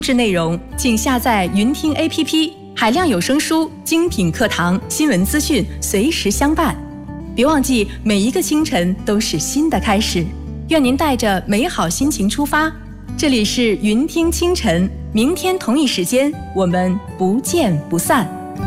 质内容，请下载云听 APP， 海量有声书、精品课堂、新闻资讯随时相伴。别忘记，每一个清晨都是新的开始。愿您带着美好心情出发。这里是云听清晨，明天同一时间，我们不见不散。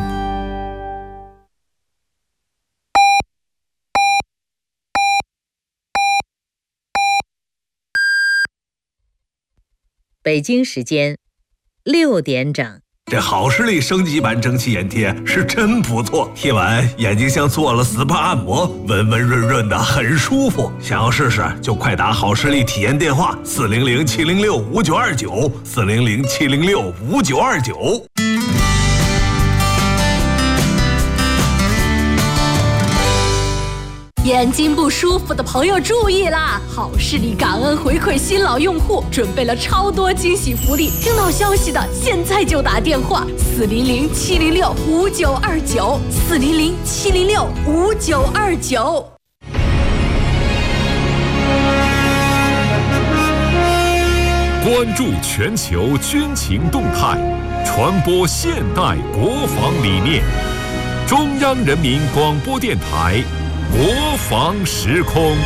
北京时间6点整。 这好视力升级版蒸汽眼贴是真不错，贴完眼睛像做了 SPA 按摩，温温润润的，很舒服。想要试试就快打好视力体验电话400-706-5929 400-706-5929。 眼睛不舒服的朋友注意啦！好视力感恩回馈新老用户，准备了超多惊喜福利。听到消息的现在就打电话400-706-5929 400-706-5929。 关注全球军情动态，传播现代国防理念。中央人民广播电台国防时空，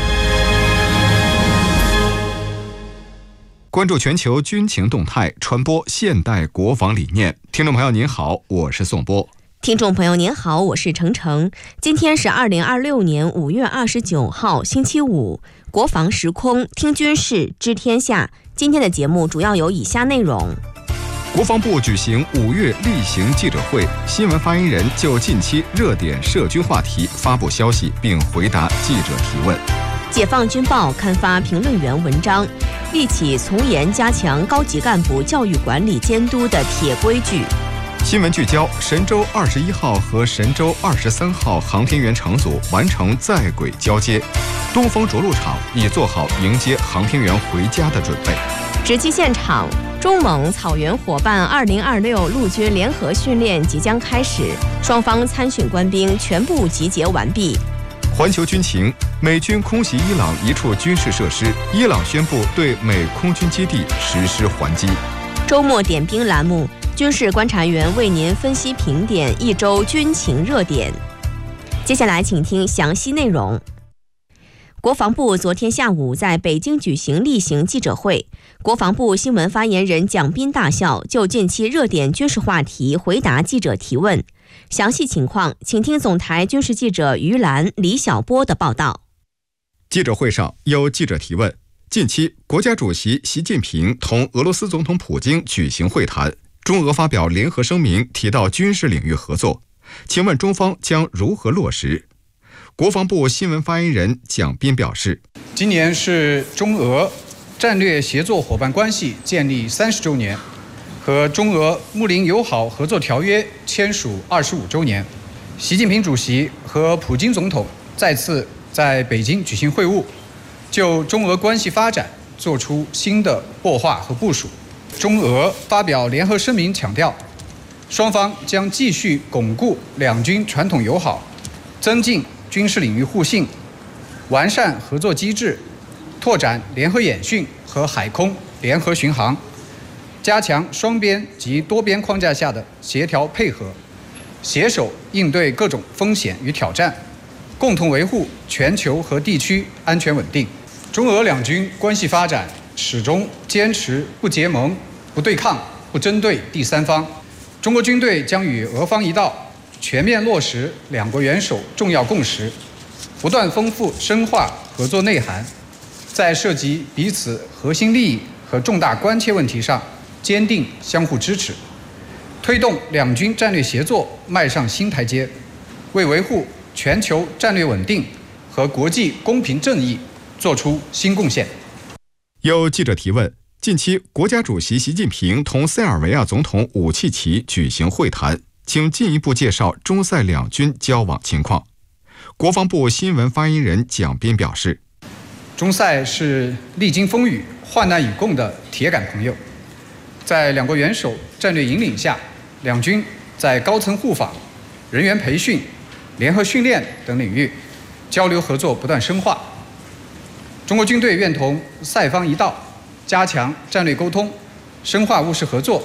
关注全球军情动态，传播现代国防理念。听众朋友您好，我是宋波。 听众朋友您好，我是程程。今天是2026年5月29号星期五，国防时空听军事知天下。今天的节目主要有以下内容： 国防部举行5月例行记者会，新闻发言人就近期热点涉军话题发布消息，并回答记者提问。 解放军报刊发评论员文章，立起从严加强高级干部教育管理监督的铁规矩。 新闻聚焦：神舟21号和神舟23号航天员乘组完成在轨交接，东风着陆场已做好迎接航天员回家的准备。 直击现场，中蒙草原伙伴2026陆军联合训练即将开始，双方参训官兵全部集结完毕。 环球军情：美军空袭伊朗一处军事设施，伊朗宣布对美空军基地实施还击。 周末点兵栏目，军事观察员为您分析评点一周军情热点。接下来请听详细内容。国防部昨天下午在北京举行例行记者会，国防部新闻发言人蒋斌大校就近期热点军事话题回答记者提问。详细情况，请听总台军事记者于兰、李晓波的报道。 记者会上有记者提问：近期国家主席习近平同俄罗斯总统普京举行会谈，中俄发表联合声明，提到军事领域合作，请问中方将如何落实？国防部新闻发言人蒋斌表示， 今年是中俄战略协作伙伴关系建立30周年和中俄睦邻友好合作条约签署25周年。习近平主席和普京总统再次在北京举行会晤，就中俄关系发展做出新的擘画和部署。中俄发表联合声明，强调双方将继续巩固两军传统友好，增进军事领域互信，完善合作机制，拓展联合演训和海空联合巡航，加强双边及多边框架下的协调配合，携手应对各种风险与挑战，共同维护全球和地区安全稳定。中俄两军关系发展始终坚持不结盟、不对抗、不针对第三方。中国军队将与俄方一道，全面落实两国元首重要共识，不断丰富深化合作内涵，在涉及彼此核心利益和重大关切问题上坚定相互支持，推动两军战略协作迈上新台阶，为维护全球战略稳定和国际公平正义做出新贡献。 有记者提问：近期国家主席习近平同塞尔维亚总统武契奇举行会谈，请进一步介绍中塞两军交往情况。国防部新闻发言人蒋斌表示， 中塞是历经风雨、患难与共的铁杆朋友，在两国元首战略引领下，两军在高层互访、人员培训、联合训练等领域交流合作不断深化。中国军队愿同塞方一道，加强战略沟通，深化务实合作，